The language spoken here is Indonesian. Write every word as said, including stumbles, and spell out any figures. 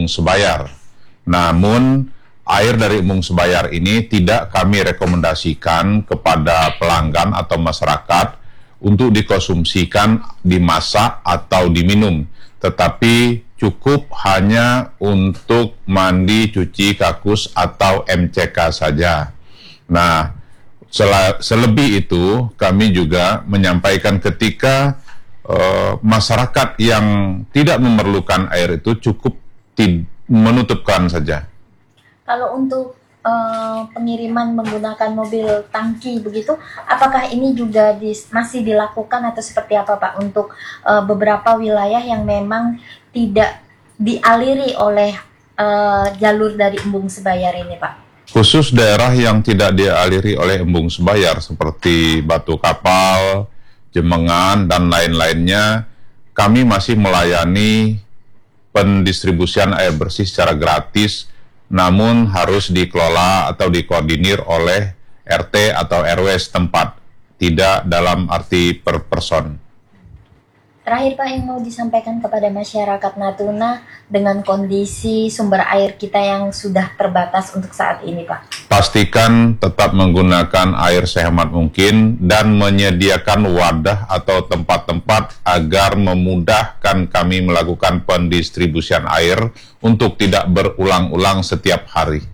Embung Sebayar. Namun air dari Embung Sebayar ini tidak kami rekomendasikan kepada pelanggan atau masyarakat untuk dikonsumsikan, dimasak atau diminum, tetapi cukup hanya untuk mandi, cuci, kakus atau M C K saja. Nah, sel- selebih itu kami juga menyampaikan ketika uh, masyarakat yang tidak memerlukan air itu cukup tid- menutupkan saja. Kalau untuk uh, pengiriman menggunakan mobil tangki begitu, apakah ini juga dis, masih dilakukan atau seperti apa Pak untuk uh, beberapa wilayah yang memang tidak dialiri oleh uh, jalur dari Embung Sebayar ini Pak? Khusus daerah yang tidak dialiri oleh Embung Sebayar seperti Batu Kapal, Jemengan, dan lain-lainnya, kami masih melayani pendistribusian air bersih secara gratis, namun harus dikelola atau dikoordinir oleh R T atau R W setempat, tidak dalam arti per person. Terakhir Pak, yang mau disampaikan kepada masyarakat Natuna dengan kondisi sumber air kita yang sudah terbatas untuk saat ini Pak? Pastikan tetap menggunakan air sehemat mungkin dan menyediakan wadah atau tempat-tempat agar memudahkan kami melakukan pendistribusian air untuk tidak berulang-ulang setiap hari.